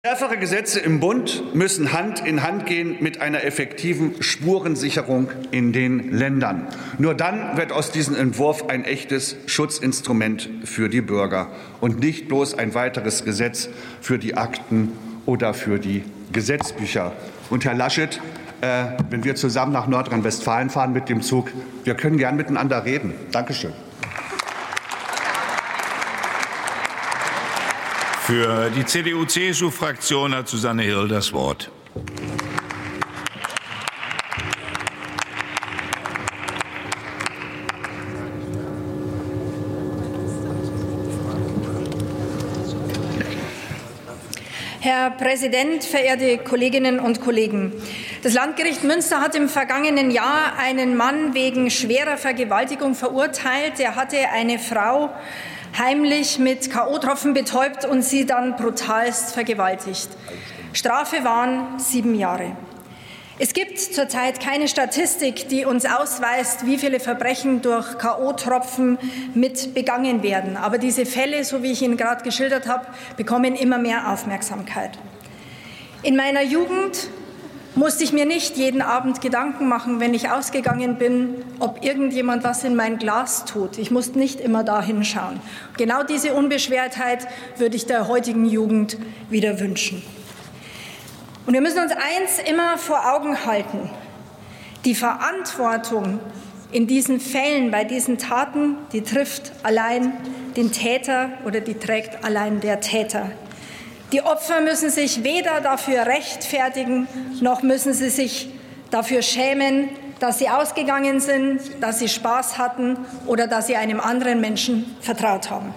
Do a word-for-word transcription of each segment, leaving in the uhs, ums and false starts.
Schärfere Gesetze im Bund müssen Hand in Hand gehen mit einer effektiven Spurensicherung in den Ländern. Nur dann wird aus diesem Entwurf ein echtes Schutzinstrument für die Bürger und nicht bloß ein weiteres Gesetz für die Akten oder für die Gesetzbücher. Und Herr Laschet, äh, wenn wir zusammen nach Nordrhein-Westfalen fahren mit dem Zug, wir können gern miteinander reden. Dankeschön. Für die C D U-C S U-Fraktion hat Susanne Hill das Wort. Herr Präsident, verehrte Kolleginnen und Kollegen! Das Landgericht Münster hat im vergangenen Jahr einen Mann wegen schwerer Vergewaltigung verurteilt. Er hatte eine Frau heimlich mit K O-Tropfen betäubt und sie dann brutalst vergewaltigt. Strafe waren sieben Jahre. Es gibt zurzeit keine Statistik, die uns ausweist, wie viele Verbrechen durch K O-Tropfen mit begangen werden. Aber diese Fälle, so wie ich Ihnen gerade geschildert habe, bekommen immer mehr Aufmerksamkeit. In meiner Jugend musste ich mir nicht jeden Abend Gedanken machen, wenn ich ausgegangen bin, ob irgendjemand was in mein Glas tut. Ich musste nicht immer da hinschauen. Genau diese Unbeschwertheit würde ich der heutigen Jugend wieder wünschen. Und wir müssen uns eins immer vor Augen halten. Die Verantwortung in diesen Fällen, bei diesen Taten, die trifft allein den Täter oder die trägt allein der Täter. Die Opfer müssen sich weder dafür rechtfertigen, noch müssen sie sich dafür schämen, dass sie ausgegangen sind, dass sie Spaß hatten oder dass sie einem anderen Menschen vertraut haben.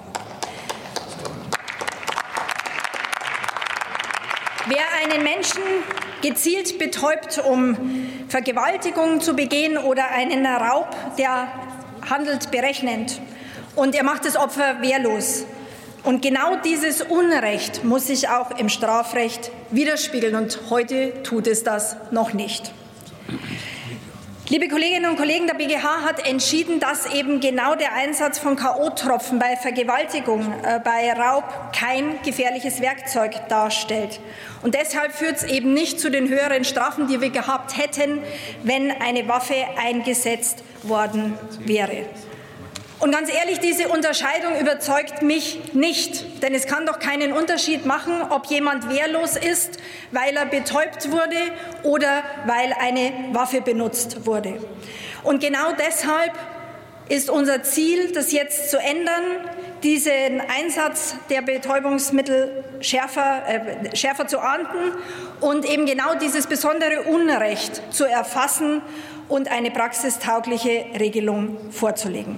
Wer einen Menschen gezielt betäubt, um Vergewaltigung zu begehen oder einen Raub, der handelt berechnend und er macht das Opfer wehrlos. Und genau dieses Unrecht muss sich auch im Strafrecht widerspiegeln. Und heute tut es das noch nicht. Liebe Kolleginnen und Kollegen, der B G H hat entschieden, dass eben genau der Einsatz von K O-Tropfen bei Vergewaltigung, äh, bei Raub kein gefährliches Werkzeug darstellt. Und deshalb führt es eben nicht zu den höheren Strafen, die wir gehabt hätten, wenn eine Waffe eingesetzt worden wäre. Und ganz ehrlich, diese Unterscheidung überzeugt mich nicht. Denn es kann doch keinen Unterschied machen, ob jemand wehrlos ist, weil er betäubt wurde oder weil eine Waffe benutzt wurde. Und genau deshalb ist unser Ziel, das jetzt zu ändern, diesen Einsatz der Betäubungsmittel schärfer, äh, schärfer zu ahnden und eben genau dieses besondere Unrecht zu erfassen und eine praxistaugliche Regelung vorzulegen.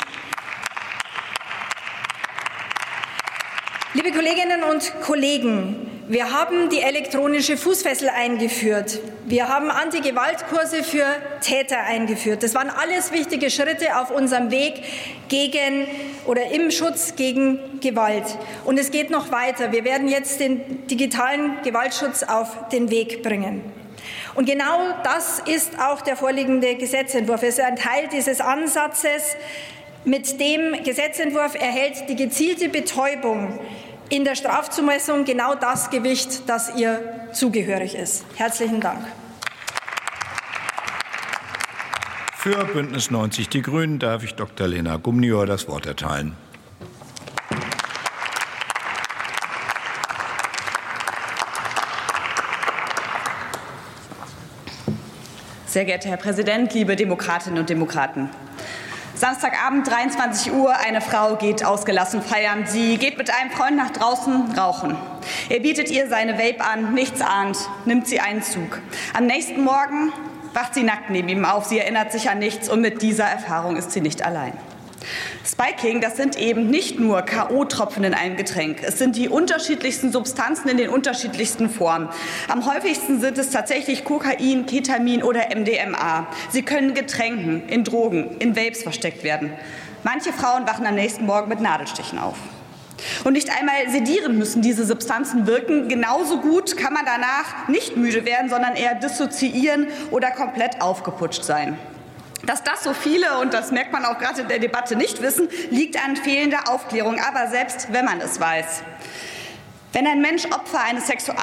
Liebe Kolleginnen und Kollegen, wir haben die elektronische Fußfessel eingeführt. Wir haben Anti-Gewalt-Kurse für Täter eingeführt. Das waren alles wichtige Schritte auf unserem Weg gegen oder im Schutz gegen Gewalt. Und es geht noch weiter. Wir werden jetzt den digitalen Gewaltschutz auf den Weg bringen. Und genau das ist auch der vorliegende Gesetzentwurf. Es ist ein Teil dieses Ansatzes. Mit dem Gesetzentwurf erhält die gezielte Betäubung in der Strafzumessung genau das Gewicht, das ihr zugehörig ist. Herzlichen Dank. Für Bündnis neunzig Die Grünen darf ich Doktor Lena Gumnior das Wort erteilen. Sehr geehrter Herr Präsident, liebe Demokratinnen und Demokraten! Samstagabend, dreiundzwanzig Uhr, eine Frau geht ausgelassen feiern. Sie geht mit einem Freund nach draußen rauchen. Er bietet ihr seine Vape an, nichts ahnt, nimmt sie einen Zug. Am nächsten Morgen wacht sie nackt neben ihm auf. Sie erinnert sich an nichts und mit dieser Erfahrung ist sie nicht allein. Spiking, das sind eben nicht nur K O-Tropfen in einem Getränk. Es sind die unterschiedlichsten Substanzen in den unterschiedlichsten Formen. Am häufigsten sind es tatsächlich Kokain, Ketamin oder M D M A. Sie können in Getränken, in Drogen, in Vapes versteckt werden. Manche Frauen wachen am nächsten Morgen mit Nadelstichen auf. Und nicht einmal sedierend müssen diese Substanzen wirken. Genauso gut kann man danach nicht müde werden, sondern eher dissoziieren oder komplett aufgeputscht sein. Dass das so viele, und das merkt man auch gerade in der Debatte, nicht wissen, liegt an fehlender Aufklärung. Aber selbst wenn man es weiß, Wenn ein Mensch Opfer eines Sexual